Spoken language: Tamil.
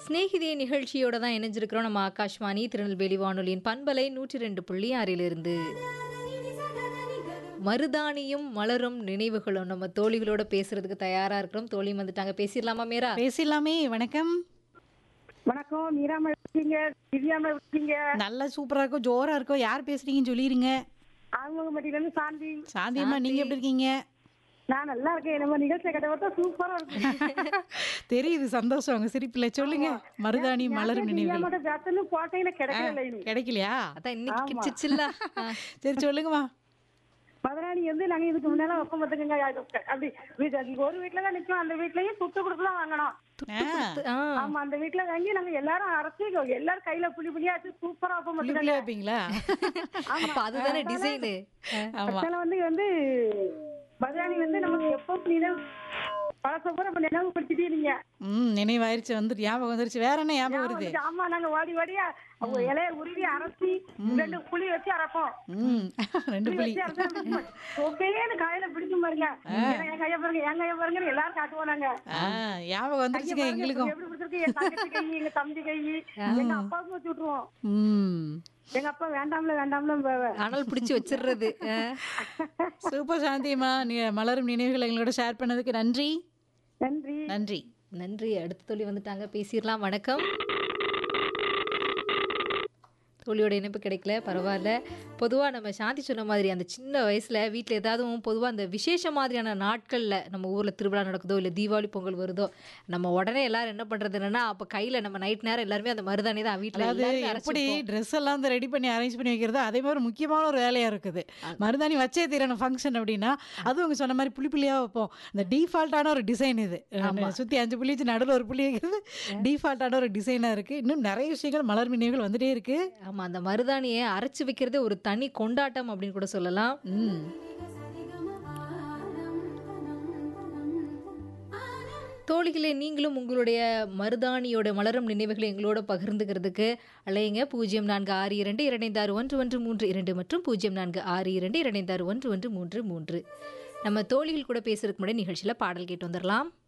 சிநேகிதியே நிகழ்ச்சியோட தான் இணைஞ்சிருக்கிறோம். நம்ம ஆகாஷ்வாணி திருநெல்வேலி வானொலியின் பண்பலை 102.6 மருதாணியும் மலரும் நினைவுகளும் நம்ம தோழிகளோட பேசுறதுக்கு தயாரா இருக்கிறோம். தோழியும் வந்துட்டாங்க, பேசிடலாமா மீரா? பேசிடலாமே. வணக்கம். வணக்கம். மீராம இருக்கீங்க? திவ்யாம இருக்கீங்க? நல்லா சூப்பரா இருக்கும், ஜோரா இருக்கும். யார் பேசுறீங்கன்னு சொல்லிருங்க. ஆறுமுகமட்டில இருந்து சாந்தி. சாந்தியம்மா, நீங்க எப்படி இருக்கீங்க? நான் நல்லா இருக்கேன். நம்ம நிகழ்ச்சியை கேட்ட பார்த்தா சூப்பரா இருக்கு. தெரியுது, சந்தோஷம் உங்க சிரிப்புல. சொல்லுங்க. மருதாணி மலரும் நினைவுகள். திவ்யாமோட பேசன்னு போட்டையில கிடைக்கல. கிடைக்கலையா? அதான் இன்னைக்கு கிடைச்சிச்சுல்ல. சரி சொல்லுங்கம்மா. மதுராணி வந்து நாங்க இதுக்கு முன்னால வைப்போம் பார்த்துக்கங்க. அப்படி ஒரு வீட்டுல தான் நிற்கும். அந்த வீட்லயும் சுட்டு கொடுத்துதான் வாங்கணும். ஆமா, அந்த வீட்டுல வாங்கி நாங்க எல்லாரும் அரைச்சி எல்லாரும் கையில புளி புளியா வச்சு சூப்பரா வைப்போம் புள்ளி வைப்பீங்களா? அப்ப அதுதானே டிசைனு. ஆமா. வந்து மதுராணி வந்து நமக்கு எப்போ நினைவு பழசப்போ நம்ம நினைவுபடுத்திட்டே நீங்க. நினைவாயிருச்சு, வந்துட்டு ஞாபகம் வந்துருச்சு. வேற என்ன ஞாபகம் வருது? ஆமா, நாங்க வாடி வாடியா அவங்க இலைய உருவி அரைச்சி 2 புளி வச்சு அரைப்போம். 2 புளி காயில பிடிக்கும் பாருங்க. என் கைய பாருங்க, என் கைய பாருங்க எல்லாரும் காட்டுவோம். நாங்க ஞாபகம் வந்துருச்சுங்க எங்களுக்கும். எப்படி பிடிச்சிருக்கு என் தங்கச்சி கை, எங்க தம்பி கை, எங்க அப்பாவுக்கும் வச்சு விட்டுருவோம். எங்க அப்பா வேண்டாம்ல அனல் பிடிச்சி வச்சிடுறது. சூப்பர் சாந்தியம்மா, நீங்க மலரும் நினைவுகள் எங்களோட ஷேர் பண்ணதுக்கு நன்றி. நன்றி நன்றி நன்றி. அடுத்த தோழி வந்துட்டாங்க, பேசிடலாம். வணக்கம். தோழியோட இணைப்பு கிடைக்கல, பரவாயில்ல. பொதுவாக நம்ம சாந்தி சொன்ன மாதிரி அந்த சின்ன வயசில் வீட்டில் ஏதாவது பொதுவாக அந்த விசேஷ மாதிரியான நாட்களில் நம்ம ஊரில் திருவிழா நடக்குதோ இல்லை தீபாவளி பொங்கல் வருதோ, நம்ம உடனே எல்லாரும் என்ன பண்ணுறது என்னன்னா, அப்போ கையில் நம்ம நைட் நேரம் எல்லாருமே அந்த மருதாணி தான் வீட்டில் எப்படி ட்ரெஸ் எல்லாம் வந்து ரெடி பண்ணி அரேஞ்ச் பண்ணி வைக்கிறதோ அதே மாதிரி முக்கியமான ஒரு வேலையாக இருக்குது. மருதாணி வச்சே தீரான ஃபங்க்ஷன் அப்படின்னா அதுவும் அவங்க சொன்ன மாதிரி புளி புளியாக வைப்போம். இந்த டீஃபால்ட்டான ஒரு டிசைன் இது. சுற்றி 5 புள்ளி வச்சு நடுவில் ஒரு புள்ளி வைக்கிறது டீஃபால்ட்டான ஒரு டிசைனாக இருக்குது. இன்னும் நிறைய விஷயங்கள் மலர் நினைவுகள் வந்துட்டே இருக்குது. ஆமாம், அந்த மருதாணியை அரைச்சி வைக்கிறதே ஒரு தனி கொண்டாட்டம் அப்படின்னு கூட சொல்லலாம். தோழிகளே, நீங்களும் உங்களுடைய மருதாணியோட மலரும் நினைவுகளை எங்களோட பகிர்ந்துக்கிறதுக்கு அலையுங்க. 0462256113 மற்றும் 0462256133. நம்ம தோழிகள் கூட பேசுறதுக்கு முன்னாடி நிகழ்ச்சியில் பாடல் கேட்டு வந்துடலாம்.